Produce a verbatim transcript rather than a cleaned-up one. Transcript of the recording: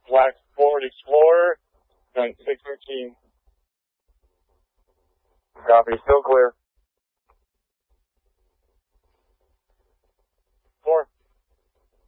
Black Ford Explorer, six thirteen. Copy, still clear.